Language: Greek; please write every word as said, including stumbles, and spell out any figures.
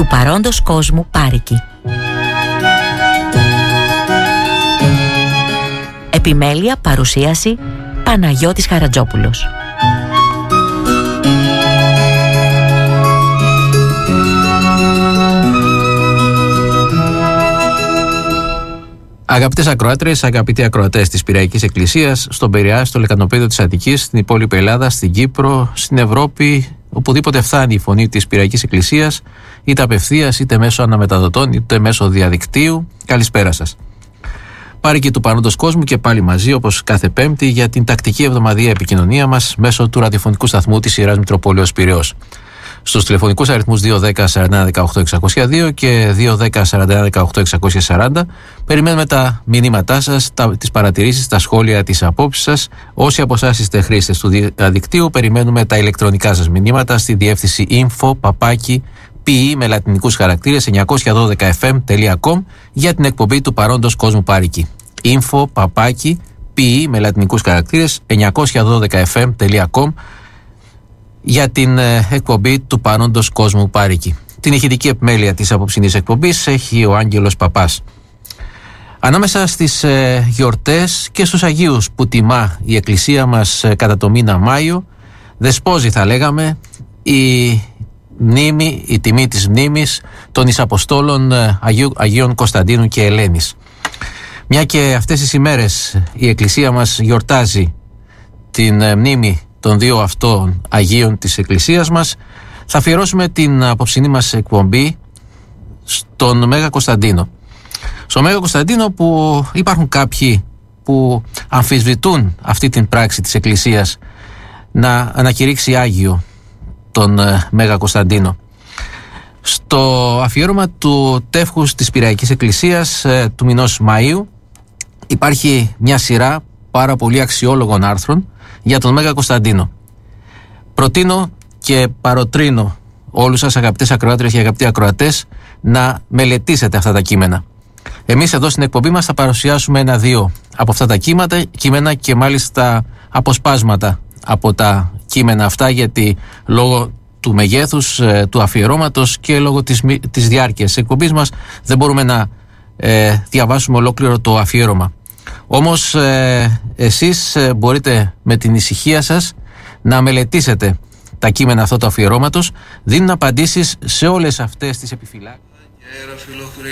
του παρόντος κόσμου Πάρικη. Επιμέλεια, παρουσίαση Παναγιώτης Χαρατζόπουλος. Αγαπητές ακροάτριες, αγαπητοί ακροατές της Πειραϊκής Εκκλησίας, στον Πειραιά, στο Λεκανοπέδιο της Αττικής, στην υπόλοιπη Ελλάδα, στην Κύπρο, στην Ευρώπη, οπουδήποτε φτάνει η φωνή της Πειραϊκής Εκκλησίας, είτε απευθείας, είτε μέσω αναμεταδοτών, είτε μέσω διαδικτύου, καλησπέρα σας. Πάρικη του παρόντος κόσμου και πάλι μαζί, όπως κάθε Πέμπτη, για την τακτική εβδομαδιαία επικοινωνία μας μέσω του ραδιοφωνικού σταθμού της Ιεράς Μητροπόλεως Πειραιώς. Στους τηλεφωνικούς αριθμούς δύο δέκα σαράντα ένα δεκαοκτώ εξακόσια δύο και δύο δέκα σαράντα ένα δεκαοκτώ εξακόσια σαράντα περιμένουμε τα μηνύματά σας, τα, τις παρατηρήσεις, τα σχόλια, τις απόψεις σας. Όσοι από εσάς είστε χρήστες του διαδικτύου, περιμένουμε τα ηλεκτρονικά σας μηνύματα στη διεύθυνση info παπάκι pe με λατινικούς χαρακτήρες εννιακόσια δώδεκα εφ εμ τελεία κομ για την εκπομπή του παρόντος κόσμου Πάρικη. info παπάκι pe με λατινικούς χαρακτήρες εννιακόσια δώδεκα εφ εμ τελεία κομ για την ε, εκπομπή του παρόντος κόσμου Πάρικη. Την ηχητική επιμέλεια της απόψινής εκπομπής έχει ο Άγγελος Παπάς. Ανάμεσα στις ε, γιορτές και στους Αγίους που τιμά η Εκκλησία μας ε, κατά το μήνα Μάιο, δεσπόζει θα λέγαμε η μνήμη, η τιμή της μνήμης των Εισαποστόλων ε, Αγίου, Αγίων Κωνσταντίνου και Ελένης. Μια και αυτές τις ημέρες η Εκκλησία μας γιορτάζει την ε, μνήμη των δύο αυτών Αγίων της Εκκλησίας μας, θα αφιερώσουμε την απόψινή μας εκπομπή στον Μέγα Κωνσταντίνο. Στο Μέγα Κωνσταντίνο που υπάρχουν κάποιοι που αμφισβητούν αυτή την πράξη της Εκκλησίας να ανακηρύξει Άγιο τον Μέγα Κωνσταντίνο. Στο αφιέρωμα του τεύχους της Πειραϊκής Εκκλησίας του μηνός Μαΐου υπάρχει μια σειρά πάρα πολύ αξιόλογων άρθρων για τον Μέγα Κωνσταντίνο. Προτείνω και παροτρύνω όλους σας αγαπητές ακροάτριες και αγαπητοί ακροατές να μελετήσετε αυτά τα κείμενα. Εμείς εδώ στην εκπομπή μας θα παρουσιάσουμε ένα-δύο από αυτά τα κείμενα, κείμενα και μάλιστα αποσπάσματα από τα κείμενα αυτά, γιατί λόγω του μεγέθους ε, του αφιερώματος και λόγω της, της διάρκειας της εκπομπής μας δεν μπορούμε να ε, διαβάσουμε ολόκληρο το αφιέρωμα. Όμως ε, εσείς ε, μπορείτε με την ησυχία σας να μελετήσετε τα κείμενα αυτό του αφιερώματος, δίνουν απαντήσεις σε όλες αυτές τις επιφυλάξεις.